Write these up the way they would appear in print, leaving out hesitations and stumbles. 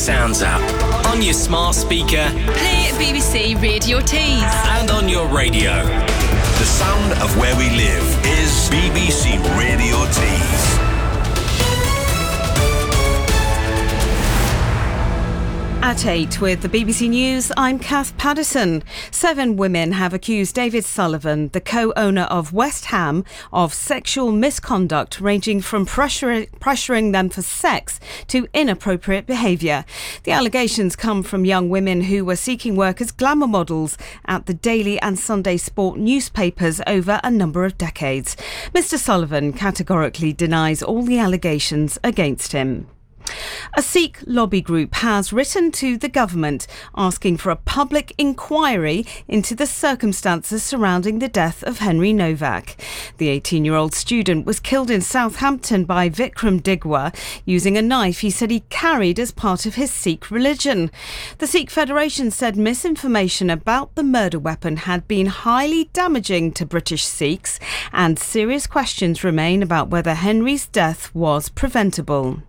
Sounds app. On your smart speaker. Play BBC Radio Tees. And on your radio. The sound of where we live is BBC Radio Tees. At 8 with the BBC News, I'm Kath Paddison. 7 women have accused David Sullivan, the co-owner of West Ham, of sexual misconduct ranging from pressuring them for sex to inappropriate behaviour. The allegations come from young women who were seeking work as glamour models at the Daily and Sunday Sport newspapers over a number of decades. Mr Sullivan categorically denies all the allegations against him. A Sikh lobby group has written to the government asking for a public inquiry into the circumstances surrounding the death of Henry Novak. The 18-year-old student was killed in Southampton by Vikram Digwa using a knife he said he carried as part of his Sikh religion. The Sikh Federation said misinformation about the murder weapon had been highly damaging to British Sikhs, and serious questions remain about whether Henry's death was preventable.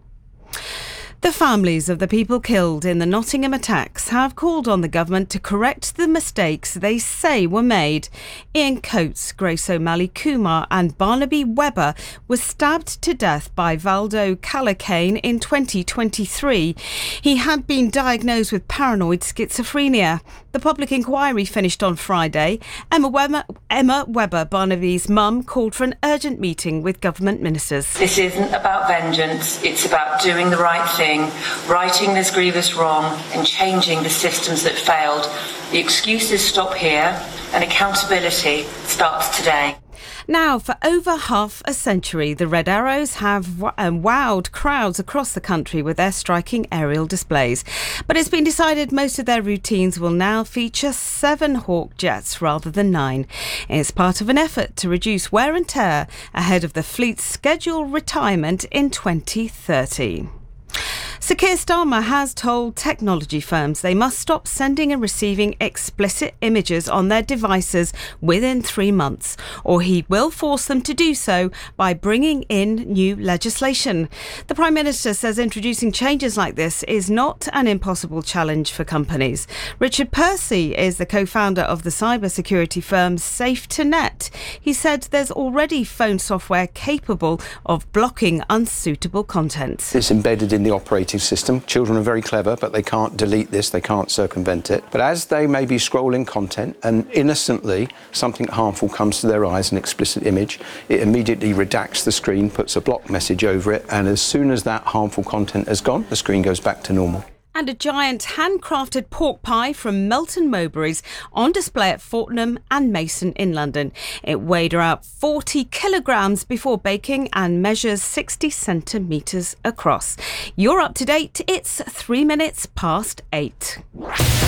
The families of the people killed in the Nottingham attacks have called on the government to correct the mistakes they say were made. Ian Coates, Grace O'Malley Kumar and Barnaby Webber were stabbed to death by Valdo Calacane in 2023. He had been diagnosed with paranoid schizophrenia. The public inquiry finished on Friday. Emma Webber, Barnaby's mum, called for an urgent meeting with government ministers. This isn't about vengeance, it's about doing the right thing, righting this grievous wrong and changing the systems that failed. The excuses stop here and accountability starts today. Now, for over half a century, the Red Arrows have wowed crowds across the country with their striking aerial displays. But it's been decided most of their routines will now feature 7 Hawk jets rather than 9. It's part of an effort to reduce wear and tear ahead of the fleet's scheduled retirement in 2030. Sir Keir Starmer has told technology firms they must stop sending and receiving explicit images on their devices within 3 months, or he will force them to do so by bringing in new legislation. The Prime Minister says introducing changes like this is not an impossible challenge for companies. Richard Percy is the co-founder of the cybersecurity firm Safe2Net. He said there's already phone software capable of blocking unsuitable content. It's embedded in the operating system. Children are very clever, but they can't delete this, they can't circumvent it. But as they may be scrolling content and innocently something harmful comes to their eyes, an explicit image, it immediately redacts the screen, puts a block message over it, and as soon as that harmful content has gone, the screen goes back to normal. And a giant handcrafted pork pie from Melton Mowbrays on display at Fortnum and Mason in London. It weighed around 40 kilograms before baking and measures 60 centimetres across. You're up to date. It's 3 minutes past 8.